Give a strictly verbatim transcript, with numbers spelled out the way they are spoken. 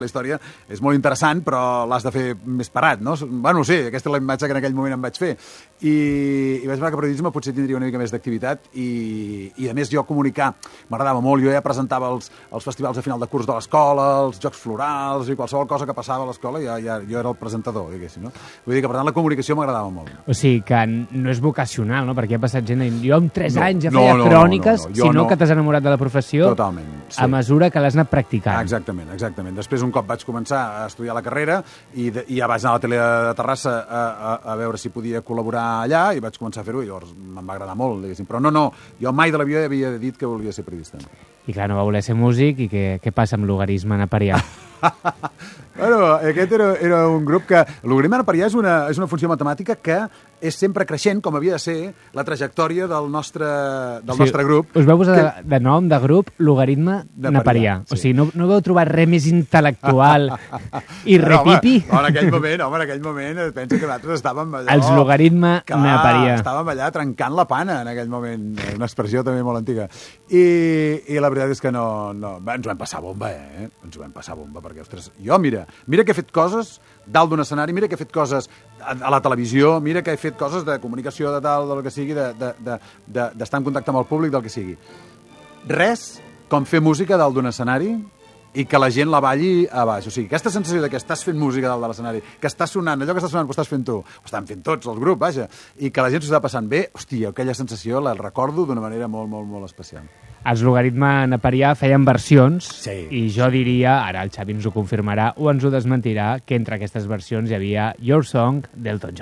La història és molt interessant, però l'has de fer més parat, no? Bueno, sí, aquesta és la imatge que en aquell moment em vaig fer. I, i vaig veure que el periodisme potser tindria una mica més d'activitat i, i, a més, jo comunicar m'agradava molt. Jo ja presentava els, els festivals de final de curs de l'escola, els Jocs Florals i qualsevol cosa que passava a l'escola, ja, ja, jo era el presentador, diguéssim, no? Vull dir que, per tant, la comunicació m'agradava molt. O sigui, que no és vocacional, no? Perquè ha passat gent dient, jo amb tres no, anys ja no, feia no, cròniques, no, no, no. sinó no. que t'has enamorat de la professió. Totalment, sí. A mesura que l'has anat practicant. Ah, exactament, exactament. Després, un cop vaig començar a estudiar la carrera i, de, i ja vaig anar a la tele de Terrassa a, a, a veure si podia col·laborar allà i vaig començar a fer-ho i llavors me'n va agradar molt, diguéssim. Però no, no, jo mai de la vida havia dit que volia ser periodista. I clar, no va voler ser músic i què, què passa amb logarisme naperià? Bueno, aquest era, era un grup que... El logaritme naperià és una, és una funció matemàtica que és sempre creixent, com havia de ser la trajectòria del nostre, del sí, nostre grup. Us veu posar que... de, de nom de grup logaritme naperià. Sí. O sigui, no, no veu trobar res més intel·lectual i repipi? Home, en aquell moment, home, en aquell moment, penso que nosaltres estàvem allò... Els logaritme clar, naperià. Estàvem allà trencant la pana en aquell moment, una expressió també molt antiga. I, i la veritat és que no, no... Ens ho vam passar bomba, eh? Ens ho vam passar bomba, perquè, ostres, jo, mira, mira que he fet coses dalt d'un escenari, mira que he fet coses a, a la televisió, mira que he fet coses de comunicació, de tal, del que sigui, d'estar de, de, de, de en contacte amb el públic, del que sigui. Res com fer música dalt d'un escenari i que la gent la balli a baix. O sigui, aquesta sensació de que estàs fent música dalt de l'escenari, que estàs sonant, allò que estàs sonant ho estàs fent tu, ho estan fent tots, el grup, vaja, i que la gent s'ho està passant bé, hòstia, aquella sensació la recordo d'una manera molt, molt, molt especial. Els logaritme naperià feien versions sí. i jo diria, ara el Xavi ens ho confirmarà o ens ho desmentirà, que entre aquestes versions hi havia Your Song d'Elton John.